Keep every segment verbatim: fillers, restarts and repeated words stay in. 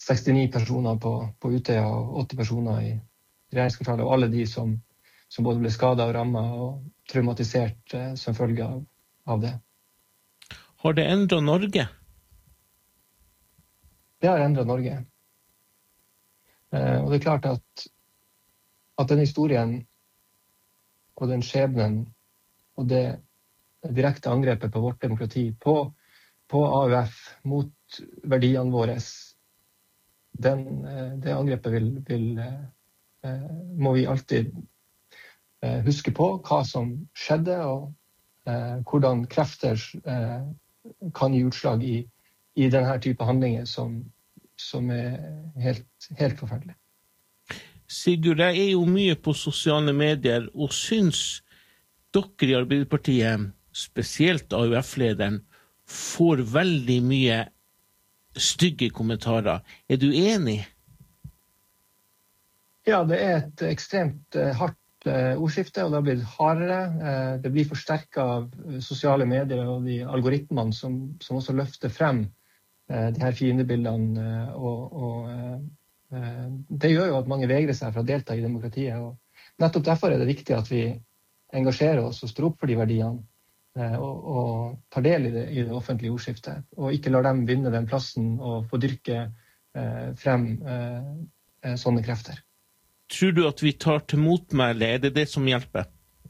sekstini personer på, på Utøya og åtti personer i regjeringskvartalet, og alle de som, som både ble skadet og rammet og traumatisert eh, som følge av, av det. Har det endret Norge? Det har endret Norge. Eh, og det er klart at, at den historien og den skjebnen og det direkte angrepet på vårt demokrati, på, på A U F, mot verdiene våre, den, det angrepet vil, vil, eh, må vi alltid eh, huske på hva som skjedde, og eh, hvordan krefter eh, kan gi utslag i, i denne type handlinger som, som er helt, helt forferdelig. Sigurd, jeg er jo mye på sosiale medier, og syns dere i Arbeiderpartiet, spesielt A U F-lederen, får veldig mye stygge kommentarer. Er du enig? Ja, det er et ekstremt uh, hardt uh, ordskifte, og det har blitt hardere. Uh, det blir forsterket av sosiale medier og de algoritmene som, som også løfter frem uh, de her fiendebildene. Uh, og, og uh, det gjør jo at mange vegrer seg for å delta i demokratiet. Og nettopp derfor er det viktig at vi engasjerer oss og står opp for de verdiene. Og, og tar del i det, i det offentlige ordskiftet, og ikke lar dem vinne den plassen og få dyrke eh, frem eh, sånne krefter. Tror du at vi tar til motmæle? Er det det som hjelper?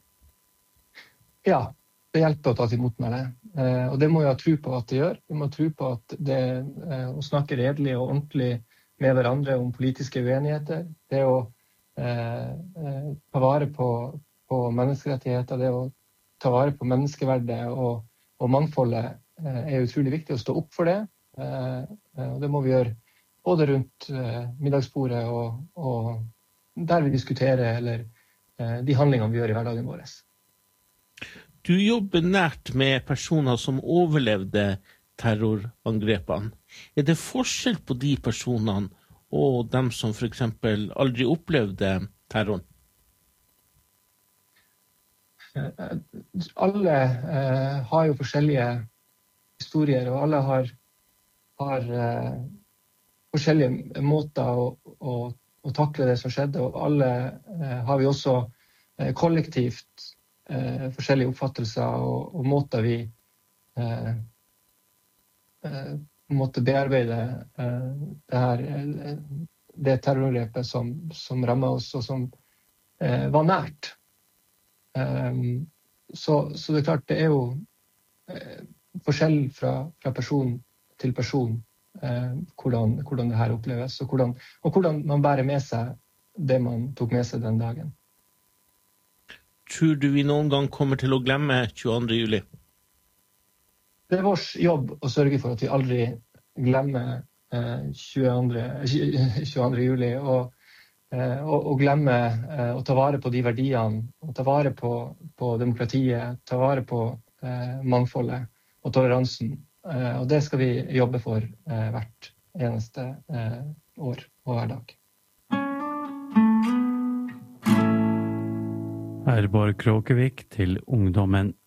Ja, det hjelper å ta til motmæle. Eh, og det må jeg ha tro på at det gjør. Vi må tro på at det eh, å snakke redelig og ordentlig med hverandre om politiske uenigheter, det å eh, eh, ta vare på, på menneskerettigheter, det å ta vare på menneskeverdet og, og mangfoldet eh, er utrolig viktig å stå opp for det. Eh, og det må vi gjøre både rundt eh, middagsbordet og, og der vi diskuterer, eller eh, de handlingene vi gjør i hverdagen vår. Du jobber nært med personer som overlevde terrorangrepene. Er det forskjell på de personene og dem som for eksempel aldri opplevde terroren? Alle eh, har jo forskjellige historier, og alle har, har eh, forskjellige måter å, å, å takle det som skjedde, og alle eh, har vi også eh, kollektivt eh, forskjellige oppfattelser og, og måter vi eh, eh, måtte bearbeide eh, det her, eh, det terrorangrepet som, som rammet oss, og som eh, var nært. Um, så, så det er klart, det er jo eh, forskjell fra, fra person til person eh, hvordan, hvordan det her oppleves, og hvordan, og hvordan man bærer med seg det man tok med seg den dagen. Tror du vi noen gang kommer til å glemme tjueandre juli? Det er vår jobb å sørge for at vi aldri glemmer eh, tjueandre juli, og Og, og glemme eh, å ta vare på de verdiene, og ta vare på, på demokratiet, ta vare på eh, mangfoldet og toleransen. Eh, og det skal vi jobbe for eh, hvert eneste eh, år og hver dag. Herborg Kråkevik til Ungdommen.